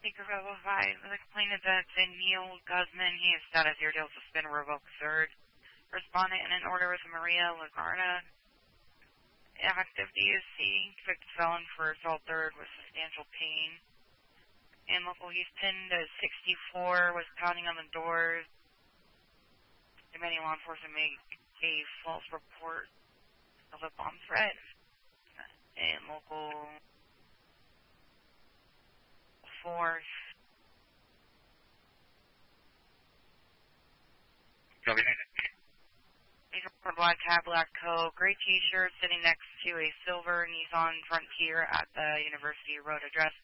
Speaker Rebel 5. The complainant that's in Neil Guzman. He is status your deal suspend revoke third. Respondent in an order with Maria Lagarna. Active DSC. Convicted felon for assault third with substantial pain. And local he's pinned as 64, was pounding on the doors. Demanding law enforcement make a false report of a bomb threat. And local 4. He's a black hat, black coat, gray t-shirt, sitting next to a silver Nissan Frontier at the University Road address.